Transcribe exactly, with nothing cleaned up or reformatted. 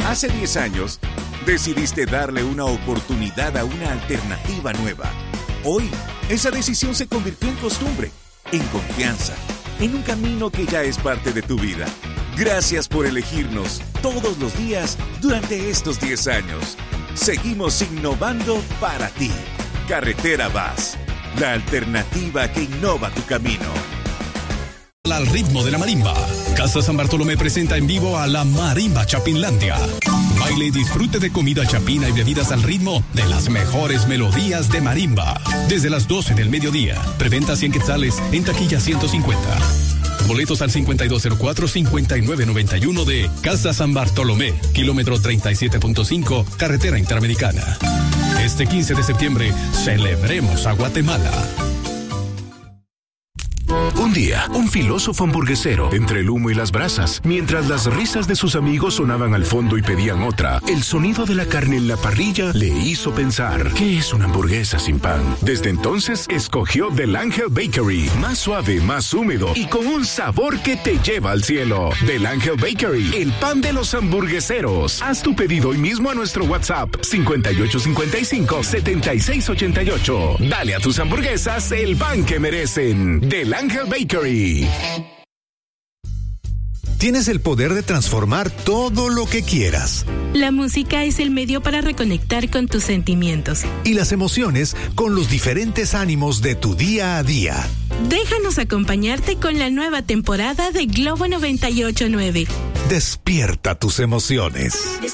Hace diez años, decidiste darle una oportunidad a una alternativa nueva. Hoy, esa decisión se convirtió en costumbre, en confianza, en un camino que ya es parte de tu vida. Gracias por elegirnos todos los días durante estos diez años. Seguimos innovando para ti. Carretera Vaz, la alternativa que innova tu camino. Al ritmo de la marimba, Casa San Bartolomé presenta en vivo a la Marimba Chapinlandia. Baile y disfrute de comida chapina y bebidas al ritmo de las mejores melodías de marimba. Desde las doce del mediodía, preventa cien quetzales, en taquilla ciento cincuenta. Boletos al cincuenta y dos cero cuatro, cincuenta y nueve noventa y uno de Casa San Bartolomé, kilómetro treinta y siete punto cinco, carretera interamericana. Este quince de septiembre, celebremos a Guatemala. Un día, un filósofo hamburguesero, entre el humo y las brasas, mientras las risas de sus amigos sonaban al fondo y pedían otra, el sonido de la carne en la parrilla le hizo pensar, ¿qué es una hamburguesa sin pan? Desde entonces, escogió Del Ángel Bakery, más suave, más húmedo y con un sabor que te lleva al cielo. Del Ángel Bakery, el pan de los hamburgueseros. Haz tu pedido hoy mismo a nuestro WhatsApp, cincuenta y ocho cincuenta y cinco, setenta y seis ochenta y ocho. Dale a tus hamburguesas el pan que merecen. Del Ángel Bakery. Tienes el poder de transformar todo lo que quieras. La música es el medio para reconectar con tus sentimientos. Y las emociones con los diferentes ánimos de tu día a día. Déjanos acompañarte con la nueva temporada de Globo noventa y ocho punto nueve. Despierta tus emociones.